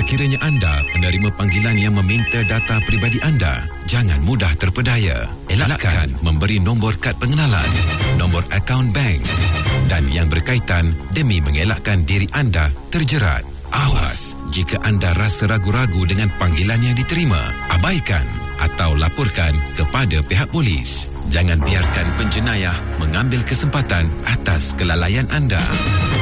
Sekiranya anda menerima panggilan yang meminta data peribadi anda, jangan mudah terpedaya. Elakkan memberi nombor kad pengenalan, nombor akaun bank dan yang berkaitan demi mengelakkan diri anda terjerat. Awas, jika anda rasa ragu-ragu dengan panggilan yang diterima, abaikan atau laporkan kepada pihak polis. Jangan biarkan penjenayah mengambil kesempatan atas kelalaian anda.